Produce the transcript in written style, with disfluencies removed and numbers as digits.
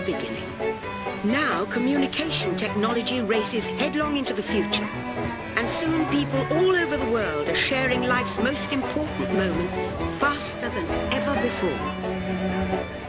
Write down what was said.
beginning. Now communication technology races headlong into the future. And soon people all over the world are sharing life's most important moments faster than ever before.